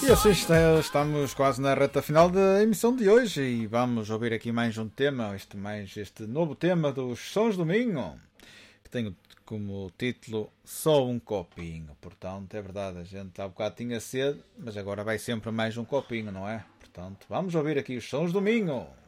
E assim estamos quase na reta final da emissão de hoje e vamos ouvir aqui mais um tema, este novo tema dos Sons do Minho, que tem como título Só um Copinho. Portanto, é verdade, a gente há bocado tinha sede, mas agora vai sempre mais um copinho, não é? Portanto, vamos ouvir aqui os Sons do Minho.